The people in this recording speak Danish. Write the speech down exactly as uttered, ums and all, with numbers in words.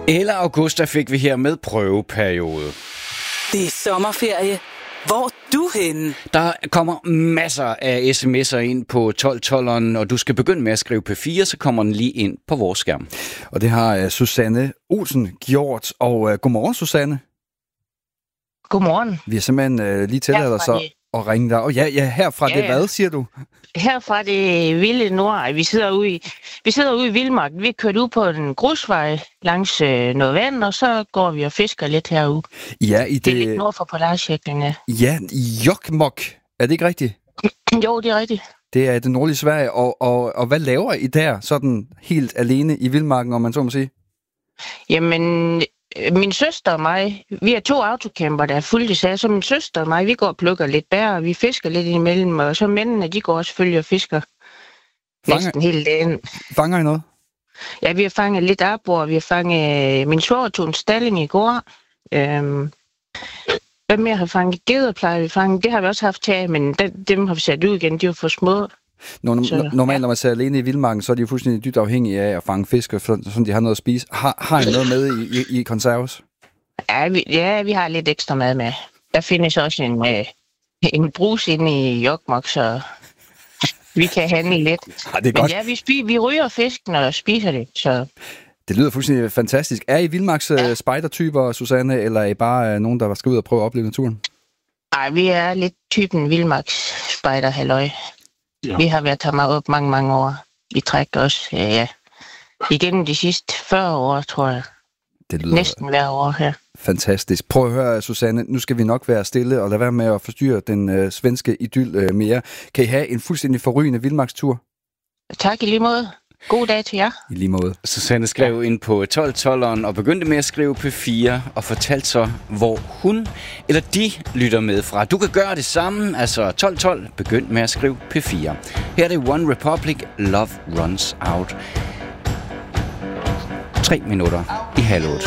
Eller Augusta fik vi her med prøveperiode. Det er sommerferie. Hvor er du henne? Der kommer masser af sms'er ind på tolv tolveren, og du skal begynde med at skrive P fire, så kommer den lige ind på vores skærm. Og det har uh, Susanne Olsen gjort. Og uh, godmorgen, Susanne. Godmorgen. Vi har simpelthen uh, lige tilladt os at, at ringe dig. Og ja, ja, herfra ja, det hvad, siger du? Herfra det vilde nord. Vi sidder ude i, vi sidder ude i Vildmark. Vi er kørt ud på en grusvej langs øh, noget vand, og så går vi og fisker lidt herude. Ja, i det... det er lidt nord for Polarcirklen, ja. Ja, i Jokkmokk. Er det ikke rigtigt? Jo, det er rigtigt. Det er det nordlige Sverige. Og, og, og hvad laver I der, sådan helt alene i Vildmarken, om man så må sige? Jamen... Min søster og mig, vi er to autocamper, der er fuldt i sag, så min søster og mig, vi går og plukker lidt bær, og vi fisker lidt imellem, og så mændene, de går også følge og fisker Fanger... næsten hele dagen. Fanger I noget? Ja, vi har fanget lidt arbor, vi har fanget, min svoger tog en stalling i går. Øhm, hvad mere har fanget? Geder plejer vi fange, det har vi også haft til, men dem, dem har vi sat ud igen, de var for små. Når, så, normalt, ja. når man ser alene i Vildmarken, så er de jo fuldstændig dybt afhængige af at fange fisk, så de har noget at spise. Har, har I noget med i, i, i konserves? Ja vi, ja, vi har lidt ekstra mad med. Der findes også en, øh, en brus inde i Jokkmokk, så vi kan handle lidt. Ja, det er Men godt. ja, vi, spi- vi ryger fisken og spiser det, så... Det lyder fuldstændig fantastisk. Er I Vildmarks ja. spejdertyper, Susanne, eller er I bare uh, nogen, der skal ud og prøve at opleve naturen? Nej, vi er lidt typen Vildmarks spejder, halløj. Ja. Vi har været her op mange, mange år. Vi trækker også, ja, ja. Igennem de sidste fyrre år, tror jeg. Det lyder næsten hver år her. Fantastisk. Prøv at høre, Susanne. Nu skal vi nok være stille og lade være med at forstyrre den øh, svenske idyl øh, mere. Kan I have en fuldstændig forrygende vildmarkstur? Tak i lige måde. God dag til jer. I lige måde. Susanne skrev ind på tolv tolveren og begyndte med at skrive P fire og fortalte så, hvor hun eller de lytter med fra. Du kan gøre det samme, altså tolv tolv, begynd med at skrive P fire. Her er det One Republic, Love Runs Out. Tre minutter i halv otte.